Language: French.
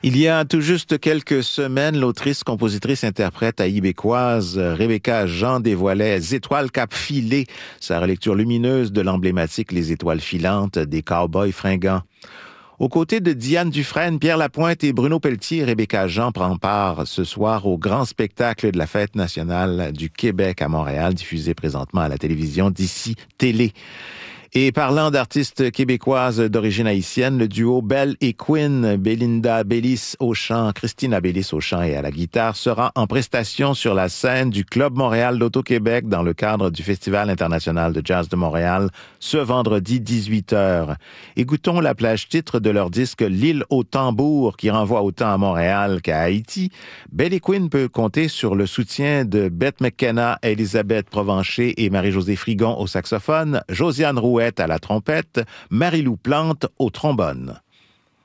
Il y a tout juste quelques semaines, l'autrice, compositrice, interprète haïbécoise Rebecca Jean dévoilait Étoiles Cap Filé, sa relecture lumineuse de l'emblématique Les Étoiles filantes des Cowboys fringants. Aux côtés de Diane Dufresne, Pierre Lapointe et Bruno Pelletier, Rebecca Jean prend part ce soir au grand spectacle de la Fête nationale du Québec à Montréal, diffusé présentement à la télévision d'ici Télé. Et parlant d'artistes québécoises d'origine haïtienne, le duo Belle et Quinn, Belinda Bellis au chant, Christina Bellis au chant et à la guitare, sera en prestation sur la scène du Club Montréal d'Auto-Québec dans le cadre du Festival international de jazz de Montréal ce vendredi 18h. Écoutons la plage titre de leur disque L'île au tambour qui renvoie autant à Montréal qu'à Haïti. Belle et Quinn peut compter sur le soutien de Bette McKenna, Elisabeth Provencher et Marie-Josée Frigon au saxophone, Josiane Rouette à la trompette, Marie-Lou Plante au trombone.